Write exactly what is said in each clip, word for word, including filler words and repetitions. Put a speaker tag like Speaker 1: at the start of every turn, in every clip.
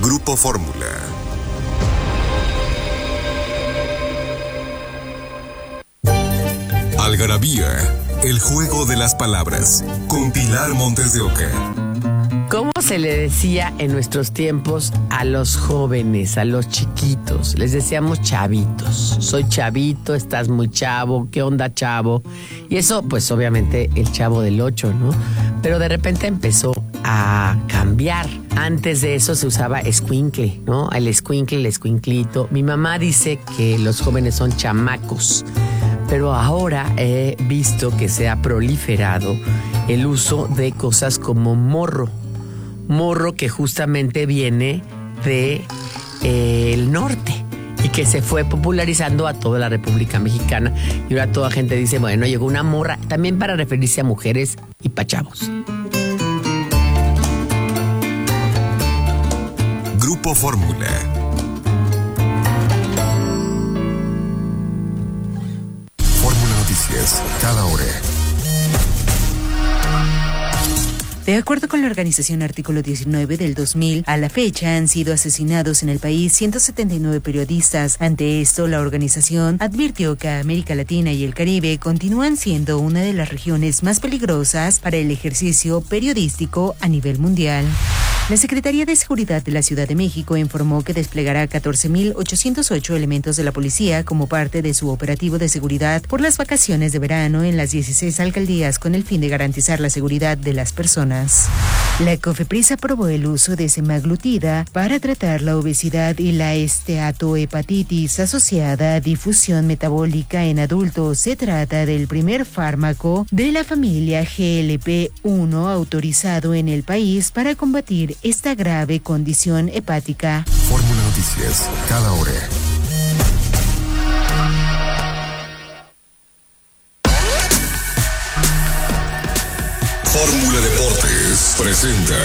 Speaker 1: Grupo Fórmula. Algarabía, el juego de las palabras, con Pilar Montes de Oca.
Speaker 2: ¿Cómo se le decía en nuestros tiempos a los jóvenes, a los chiquitos? Les decíamos chavitos. Soy chavito, estás muy chavo, ¿qué onda, chavo? Y eso, pues obviamente el Chavo del Ocho, ¿no? Pero de repente empezó a cambiar. Antes de eso se usaba escuincle, ¿no? El escuincle, el escuinclito. Mi mamá dice que los jóvenes son chamacos. Pero ahora he visto que se ha proliferado el uso de cosas como morro. Morro que justamente viene de eh, el norte y que se fue popularizando a toda la República Mexicana. Y ahora toda gente dice, bueno, llegó una morra, también para referirse a mujeres y pa' chavos.
Speaker 1: Grupo Fórmula. Fórmula Noticias, cada hora.
Speaker 3: De acuerdo con la organización Artículo diecinueve del dos mil, a la fecha han sido asesinados en el país ciento setenta y nueve periodistas. Ante esto, la organización advirtió que América Latina y el Caribe continúan siendo una de las regiones más peligrosas para el ejercicio periodístico a nivel mundial. La Secretaría de Seguridad de la Ciudad de México informó que desplegará catorce mil ochocientos ocho elementos de la policía como parte de su operativo de seguridad por las vacaciones de verano en las dieciséis alcaldías con el fin de garantizar la seguridad de las personas. La COFEPRIS aprobó el uso de semaglutida para tratar la obesidad y la esteatohepatitis asociada a difusión metabólica en adultos. Se trata del primer fármaco de la familia G L P uno autorizado en el país para combatir esta grave condición hepática.
Speaker 1: Fórmula Noticias, cada hora. Fórmula Deportes presenta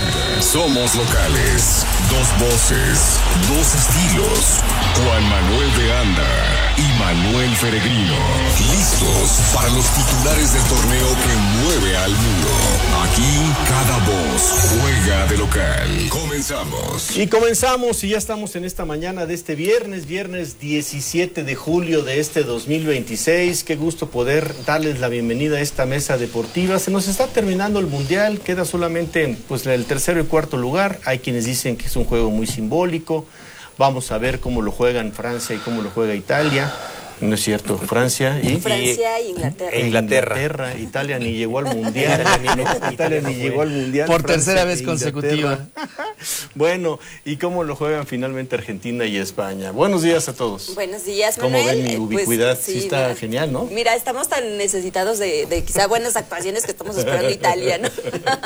Speaker 1: Somos Locales, dos voces, dos estilos. Juan Manuel de Anda y Manuel Peregrino, listos para los titulares del torneo que mueve al mundo. Aquí cada voz juega de local. Comenzamos.
Speaker 4: Y comenzamos y ya estamos en esta mañana de este viernes, viernes diecisiete de julio de este dos mil veintiséis. Qué gusto poder darles la bienvenida a esta mesa deportiva. Se nos está terminando el Mundial, queda solamente pues el tercero y cuarto lugar. Hay quienes dicen que es un juego muy simbólico. Vamos a ver cómo lo juegan Francia y cómo lo juega Italia. No es cierto, Francia y...
Speaker 5: Francia e Inglaterra.
Speaker 4: Inglaterra. Inglaterra. Italia ni llegó al Mundial. Italia ni llegó al Mundial.
Speaker 2: Por
Speaker 4: Francia
Speaker 2: tercera vez
Speaker 4: e
Speaker 2: consecutiva.
Speaker 4: Bueno, ¿y cómo lo juegan finalmente Argentina y España? Buenos días a todos.
Speaker 5: Buenos días,
Speaker 4: ¿Cómo
Speaker 5: Manuel?
Speaker 4: ven mi
Speaker 5: Pues,
Speaker 4: ubicuidad? sí,
Speaker 5: sí,
Speaker 4: está
Speaker 5: mira,
Speaker 4: genial, ¿no?
Speaker 5: Mira, estamos tan necesitados de, de quizá buenas actuaciones que estamos esperando Italia, ¿no?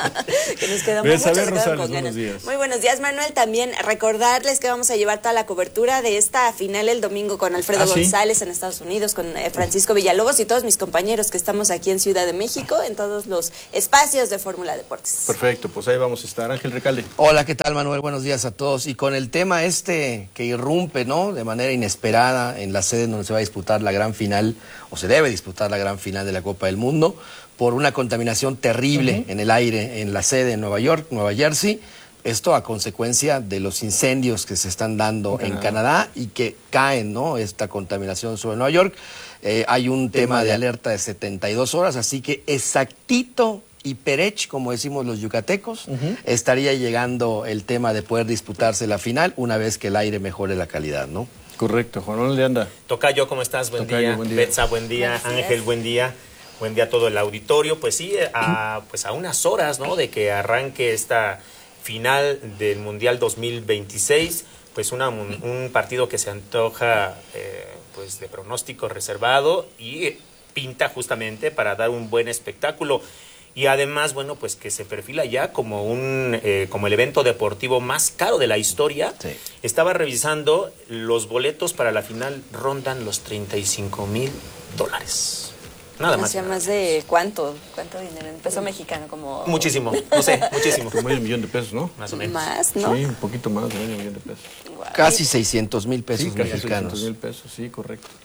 Speaker 5: Que nos quedamos
Speaker 4: Ves, a
Speaker 5: muchos
Speaker 4: ver,
Speaker 5: se quedan
Speaker 4: Rosales,
Speaker 5: con
Speaker 4: buenos
Speaker 5: ganas.
Speaker 4: días.
Speaker 5: Muy buenos días, Manuel. También recordarles que vamos a llevar toda la cobertura de esta final el domingo con Alfredo
Speaker 4: ¿Ah, sí?
Speaker 5: González en Estados Unidos, con eh, Francisco Villalobos y todos mis compañeros que estamos aquí en Ciudad de México, en todos los espacios de Fórmula Deportes.
Speaker 4: Perfecto, pues ahí vamos a estar. Ángel Recalde.
Speaker 6: Hola, ¿qué tal, Manuel? Buenos días a todos. Y con el tema este que irrumpe, ¿no?, de manera inesperada en la sede donde se va a disputar la gran final, o se debe disputar la gran final de la Copa del Mundo, por una contaminación terrible uh-huh. en el aire en la sede en Nueva York, Nueva Jersey. Esto a consecuencia de los incendios que se están dando en, en Canadá y que caen, ¿no?, esta contaminación sobre Nueva York. Eh, hay un tema, tema de alerta de setenta y dos horas, así que exactito y perech, como decimos los yucatecos, uh-huh. estaría llegando el tema de poder disputarse la final una vez que el aire mejore la calidad, ¿no?
Speaker 4: Correcto. Juan Manuel de Anda.
Speaker 7: Tocayo, ¿cómo estás? Buen
Speaker 4: Tocayo,
Speaker 7: día.
Speaker 4: buen día.
Speaker 7: Betsa, buen día. Ángel, buen día. Buen día a todo el auditorio. Pues sí, a, pues a unas horas, ¿no?, de que arranque esta final del Mundial dos mil veintiséis, pues una, un, un partido que se antoja eh, pues de pronóstico reservado y pinta justamente para dar un buen espectáculo. Y además, bueno, pues que se perfila ya como un eh, como el evento deportivo más caro de la historia. Sí. Estaba revisando, los boletos para la final rondan los treinta y cinco mil dólares. Nada más.
Speaker 5: ¿Hacía más de cuánto? ¿Cuánto dinero? En peso mexicano, como...
Speaker 7: Muchísimo, no sé, muchísimo.
Speaker 4: Como medio millón de pesos, ¿no?
Speaker 7: Más o menos.
Speaker 5: Más, ¿no?
Speaker 4: Sí, un poquito más de medio millón de pesos.
Speaker 6: Wow. Casi seiscientos mil pesos
Speaker 4: sí, casi
Speaker 6: mexicanos.
Speaker 4: seiscientos mil pesos, sí, correcto.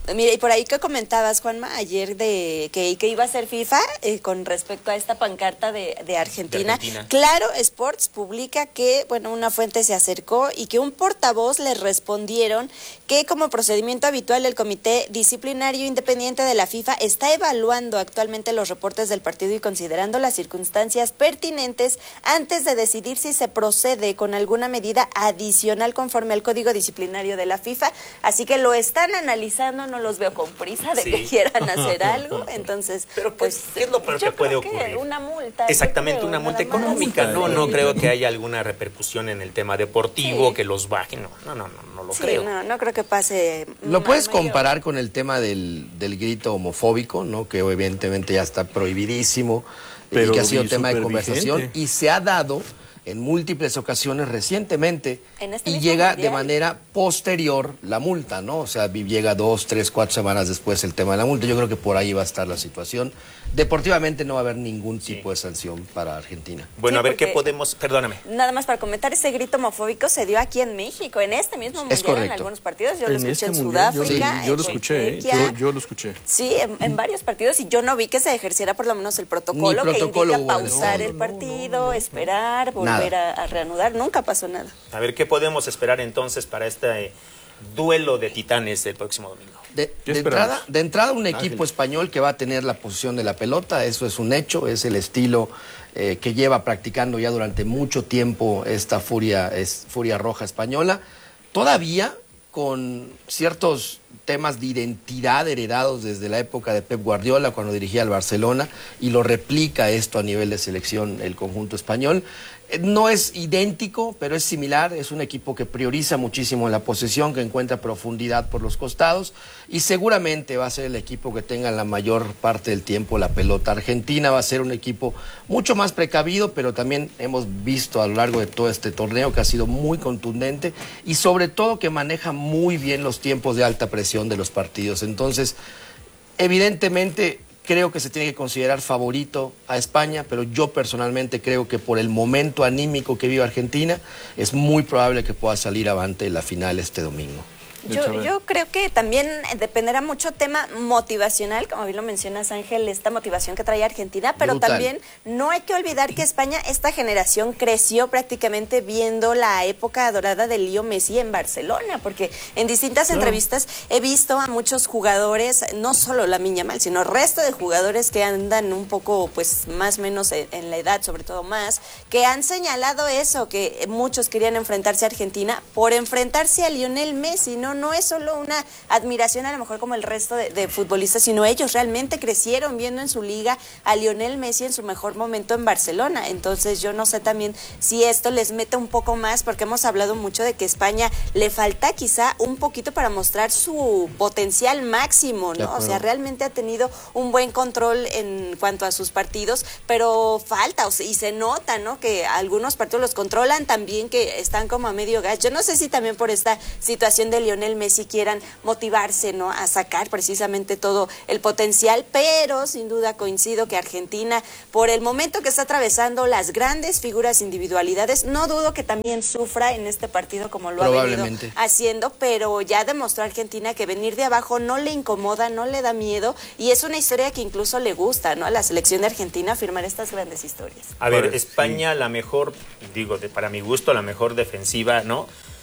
Speaker 5: Mira, y por ahí que comentabas, Juanma, ayer de que, que iba a ser FIFA eh, con respecto a esta pancarta de, de, Argentina. de Argentina. Claro Sports publica que, bueno, una fuente se acercó y que un portavoz les respondieron que como procedimiento habitual el Comité Disciplinario Independiente de la FIFA está evaluando actualmente los reportes del partido y considerando las circunstancias pertinentes antes de decidir si se procede con alguna medida adicional conforme al Código Disciplinario de la FIFA. Así que lo están analizando, no los veo con prisa de sí. que quieran hacer algo. Entonces,
Speaker 7: pero ¿qué,
Speaker 5: pues,
Speaker 7: ¿qué es lo peor que puede ocurrir?
Speaker 5: Que una multa.
Speaker 7: Exactamente, una multa económica. No, no creo que haya alguna repercusión en el tema deportivo, sí. que los bajen. No, no, no, no, no lo
Speaker 5: sí,
Speaker 7: creo.
Speaker 5: No, no creo que pase.
Speaker 6: Lo puedes mayor. comparar con el tema del, del grito homofóbico, ¿no? Que evidentemente ya está prohibidísimo pero y que ha sido tema de conversación vigente. Y se ha dado en múltiples ocasiones recientemente este y llega mundial. de manera posterior la multa, ¿no? O sea, llega dos, tres, cuatro semanas después el tema de la multa. Yo creo que por ahí va a estar la situación. Deportivamente no va a haber ningún tipo sí. de sanción para Argentina.
Speaker 7: Bueno,
Speaker 5: sí,
Speaker 7: a ver qué podemos... Perdóname.
Speaker 5: Nada más para comentar, ese grito homofóbico se dio aquí en México, en este mismo mundial,
Speaker 6: es correcto.
Speaker 5: en algunos partidos. Yo
Speaker 8: en
Speaker 5: lo escuché
Speaker 8: este
Speaker 5: en
Speaker 8: mundial,
Speaker 5: Sudáfrica.
Speaker 8: Yo, sí, yo lo escuché, ¿eh? yo, yo lo escuché.
Speaker 5: Sí, en, en varios partidos y yo no vi que se ejerciera por lo menos el protocolo, protocolo que indica pausar no, el partido, no, no, no, esperar, volver a, a reanudar. Nunca pasó nada.
Speaker 7: A ver, ¿qué podemos esperar entonces para este eh, duelo de titanes el próximo domingo?
Speaker 6: De, de, entrada, de entrada un equipo Ángel. español que va a tener la posición de la pelota, eso es un hecho, es el estilo eh, que lleva practicando ya durante mucho tiempo esta furia, es, furia roja española, todavía con ciertos temas de identidad heredados desde la época de Pep Guardiola cuando dirigía al Barcelona y lo replica esto a nivel de selección el conjunto español. No es idéntico, pero es similar, es un equipo que prioriza muchísimo la posesión, que encuentra profundidad por los costados y seguramente va a ser el equipo que tenga la mayor parte del tiempo la pelota. Argentina va a ser un equipo mucho más precavido, pero también hemos visto a lo largo de todo este torneo que ha sido muy contundente y sobre todo que maneja muy bien los tiempos de alta presión de los partidos. Entonces, evidentemente... creo que se tiene que considerar favorito a España, pero yo personalmente creo que por el momento anímico que vive Argentina, es muy probable que pueda salir avante en la final este domingo.
Speaker 5: Yo, yo creo que también dependerá mucho tema motivacional, como bien lo mencionas, Ángel, esta motivación que trae Argentina, pero Brutal. también no hay que olvidar que España, esta generación creció prácticamente viendo la época dorada de Leo Messi en Barcelona, porque en distintas claro. entrevistas he visto a muchos jugadores, no solo Lamine Yamal, sino el resto de jugadores que andan un poco, pues, más o menos en, en la edad, sobre todo más, que han señalado eso, que muchos querían enfrentarse a Argentina por enfrentarse a Lionel Messi, ¿no? No es solo una admiración a lo mejor como el resto de, de futbolistas, sino ellos realmente crecieron viendo en su liga a Lionel Messi en su mejor momento en Barcelona. Entonces yo no sé también si esto les mete un poco más, porque hemos hablado mucho de que España le falta quizá un poquito para mostrar su potencial máximo, ¿no? O sea, realmente ha tenido un buen control en cuanto a sus partidos, pero falta, o sea, y se nota, ¿no? Que algunos partidos los controlan también, que están como a medio gas. Yo no sé si también por esta situación de Lionel Messi quieran motivarse, ¿no? A sacar precisamente todo el potencial, pero sin duda coincido que Argentina, por el momento que está atravesando las grandes figuras, individualidades, no dudo que también sufra en este partido como lo ha venido haciendo, pero ya demostró a Argentina que venir de abajo no le incomoda, no le da miedo, y es una historia que incluso le gusta, ¿no? A la selección de Argentina firmar estas grandes historias.
Speaker 7: A ver, España, la mejor, digo, de, para mi gusto, la mejor defensiva, ¿no?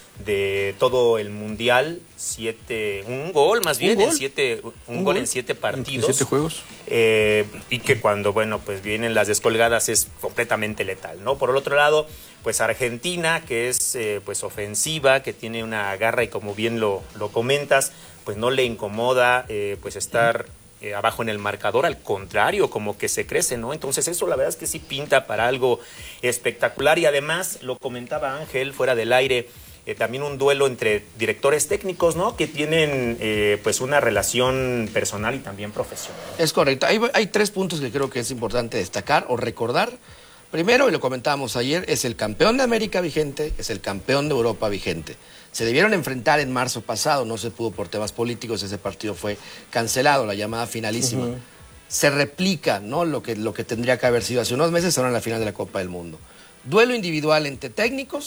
Speaker 7: De todo el mundial, siete, un gol más bien, en siete, un, un gol, gol en siete partidos.
Speaker 8: ¿En siete juegos?
Speaker 7: Eh, y que cuando, bueno, pues vienen las descolgadas es completamente letal, ¿no? Por el otro lado, pues Argentina, que es eh, pues ofensiva, que tiene una garra y como bien lo, lo comentas, pues no le incomoda eh, pues estar eh, abajo en el marcador, al contrario, como que se crece, ¿no? Entonces eso la verdad es que sí pinta para algo espectacular y además, lo comentaba Ángel fuera del aire, Eh, también un duelo entre directores técnicos, ¿no? Que tienen eh, pues una relación personal y también profesional.
Speaker 6: Es correcto. Hay, hay tres puntos que creo que es importante destacar o recordar. Primero, y lo comentábamos ayer, es el campeón de América vigente, es el campeón de Europa vigente. Se debieron enfrentar en marzo pasado, no se pudo por temas políticos, ese partido fue cancelado, la llamada finalísima. Uh-huh. Se replica, ¿no? Lo que, lo que tendría que haber sido hace unos meses, ahora en la final de la Copa del Mundo. Duelo individual entre técnicos.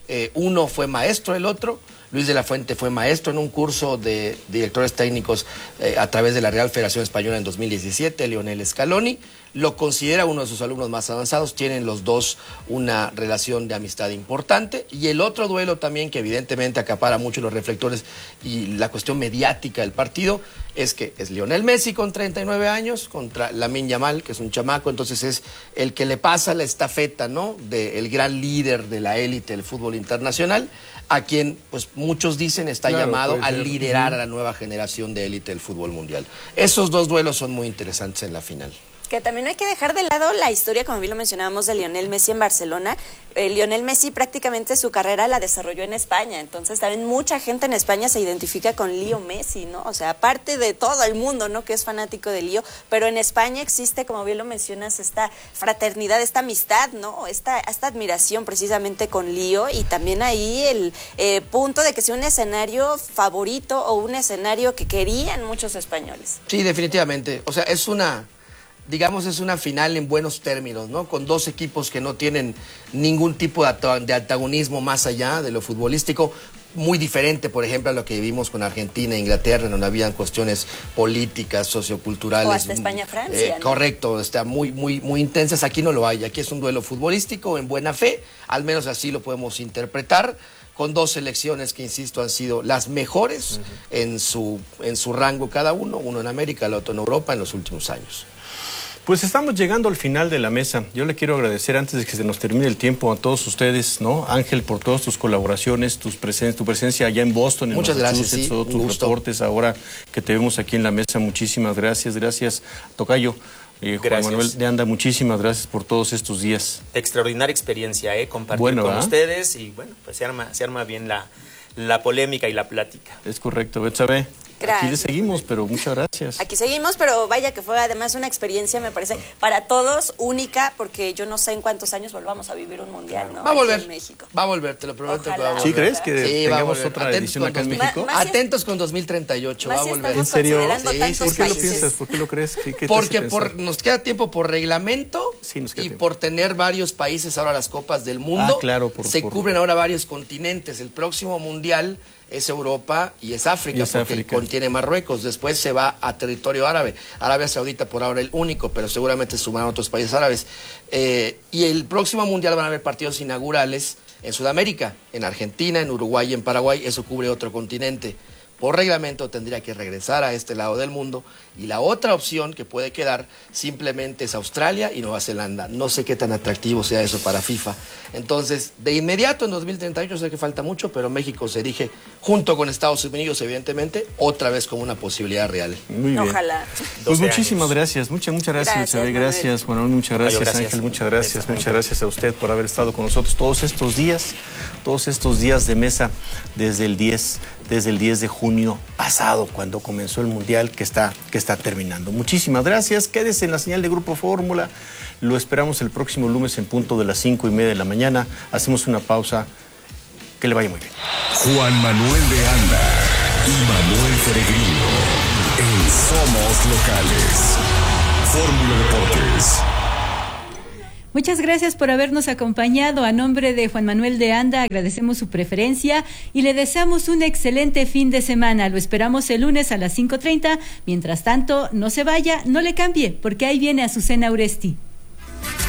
Speaker 6: Eh, uno fue maestro, el otro. Luis de la Fuente fue maestro en un curso de directores técnicos eh, a través de la Real Federación Española en dos mil diecisiete, Lionel Scaloni. Lo considera uno de sus alumnos más avanzados, tienen los dos una relación de amistad importante. Y el otro duelo también, que evidentemente acapara mucho los reflectores y la cuestión mediática del partido, es que es Lionel Messi con treinta y nueve años contra Lamine Yamal, que es un chamaco, entonces es el que le pasa la estafeta, ¿no?, del gran líder de la élite del fútbol internacional, a quien, pues muchos dicen, está claro, llamado a liderar a la nueva generación de élite del fútbol mundial. Esos dos duelos son muy interesantes en la final.
Speaker 5: Que también no hay que dejar de lado la historia, como bien lo mencionábamos, de Lionel Messi en Barcelona. Eh, Lionel Messi prácticamente su carrera la desarrolló en España, entonces también mucha gente en España se identifica con Leo Messi, ¿no? O sea, aparte de todo el mundo, ¿no?, que es fanático de Leo, pero en España existe, como bien lo mencionas, esta fraternidad, esta amistad, ¿no? Esta, esta admiración precisamente con Leo, y también ahí el eh, punto de que sea un escenario favorito o un escenario que querían muchos españoles.
Speaker 6: Sí, definitivamente. O sea, es una... digamos, es una final en buenos términos, ¿no? Con dos equipos que no tienen ningún tipo de antagonismo más allá de lo futbolístico, muy diferente, por ejemplo, a lo que vivimos con Argentina e Inglaterra, donde habían cuestiones políticas, socioculturales.
Speaker 5: O hasta España-Francia,
Speaker 6: eh,
Speaker 5: ¿no?
Speaker 6: Correcto, está muy, muy, muy intensas. Aquí no lo hay, aquí es un duelo futbolístico en buena fe, al menos así lo podemos interpretar, con dos selecciones que, insisto, han sido las mejores uh-huh. en su, en su rango cada uno, uno en América, el otro en Europa, en los últimos años.
Speaker 4: Pues estamos llegando al final de la mesa. Yo le quiero agradecer, antes de que se nos termine el tiempo, a todos ustedes, ¿no? Ángel, por todas tus colaboraciones, tus presen tu presencia allá en Boston, en
Speaker 6: Muchas gracias, sí,
Speaker 4: todos tus gusto. reportes ahora que te vemos aquí en la mesa. Muchísimas gracias. Gracias, Tocayo. Eh, Juan Manuel de Anda, muchísimas gracias por todos estos días.
Speaker 7: Extraordinaria experiencia, ¿eh? Compartir
Speaker 4: bueno,
Speaker 7: con
Speaker 4: ¿eh?
Speaker 7: ustedes y, bueno, pues se arma, se arma bien la, la polémica y la plática.
Speaker 4: Es correcto, Betsabe.
Speaker 5: Gracias.
Speaker 4: Aquí le seguimos, pero muchas gracias.
Speaker 5: Aquí seguimos, pero vaya que fue además una experiencia, me parece, para todos única, porque yo no sé en cuántos años volvamos a vivir un mundial, ¿no?
Speaker 6: Va a volver,
Speaker 5: en México.
Speaker 6: Va a volver, te lo prometo.
Speaker 5: Ojalá.
Speaker 6: Que va a volver.
Speaker 4: ¿Sí crees que
Speaker 6: sí,
Speaker 4: tengamos otra Atentos edición acá en México?
Speaker 5: Más,
Speaker 6: Atentos con dos mil treinta y ocho, va a volver.
Speaker 4: ¿En serio?
Speaker 6: Sí,
Speaker 5: sí,
Speaker 4: ¿Por qué
Speaker 5: países.
Speaker 4: lo piensas? ¿Por qué lo crees? ¿Qué, qué
Speaker 6: Porque por, nos queda tiempo por reglamento
Speaker 4: sí, nos queda
Speaker 6: y
Speaker 4: tiempo.
Speaker 6: por tener varios países ahora las copas del mundo.
Speaker 4: Ah, claro, por,
Speaker 6: se
Speaker 4: por...
Speaker 6: cubren ahora varios continentes. El próximo mundial es Europa y es África,
Speaker 4: y es
Speaker 6: porque
Speaker 4: África.
Speaker 6: contiene Marruecos. Después se va a territorio árabe. Arabia Saudita por ahora el único, pero seguramente sumarán otros países árabes. Eh, y el próximo mundial van a haber partidos inaugurales en Sudamérica, en Argentina, en Uruguay y en Paraguay. Eso cubre otro continente. Por reglamento tendría que regresar a este lado del mundo, y la otra opción que puede quedar simplemente es Australia y Nueva Zelanda. No sé qué tan atractivo sea eso para FIFA. Entonces, de inmediato en dos mil treinta y ocho, sé que falta mucho, pero México se erige junto con Estados Unidos, evidentemente, otra vez como una posibilidad real.
Speaker 4: Muy bien.
Speaker 5: Ojalá.
Speaker 4: Pues muchísimas años. gracias, muchas, muchas gracias,
Speaker 5: Gracias,
Speaker 4: Isabel, gracias, Juan Manuel, muchas gracias,
Speaker 7: gracias,
Speaker 4: Ángel, muchas gracias, muchas gracias a usted por haber estado con nosotros todos estos días, todos estos días de mesa, desde el diez, desde el diez de junio pasado, cuando comenzó el Mundial que está, que está terminando. Muchísimas gracias, quédese en la señal de Grupo Fórmula, lo esperamos el próximo lunes en punto de las cinco y media de la mañana, hacemos una pausa, que le vaya muy bien.
Speaker 1: Juan Manuel de Anda y Manuel Peregrino en Somos Locales. Fórmula Deportes.
Speaker 9: Muchas gracias por habernos acompañado. A nombre de Juan Manuel de Anda agradecemos su preferencia y le deseamos un excelente fin de semana. Lo esperamos el lunes a las cinco treinta. Mientras tanto, no se vaya, no le cambie, porque ahí viene Azucena Uresti.